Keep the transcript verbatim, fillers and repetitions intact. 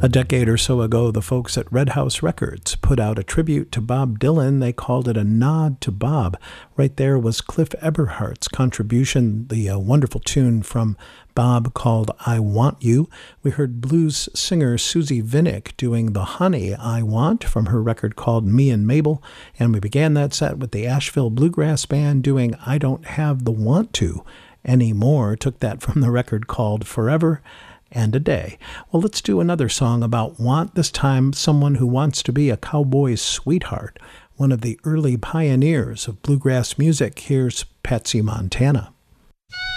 A decade or so ago, the folks at Red House Records put out a tribute to Bob Dylan. They called it a nod to Bob. Right there was Cliff Eberhardt's contribution, the uh, wonderful tune from Bob called I Want You. We heard blues singer Susie Vinnick doing the Honey I Want from her record called Me and Mabel. And we began that set with the Asheville Bluegrass Band doing I Don't Have the Want To Anymore. Took that from the record called Forever and a Day. Well, let's do another song about want, this time someone who wants to be a cowboy's sweetheart. One of the early pioneers of bluegrass music. Here's Patsy Montana.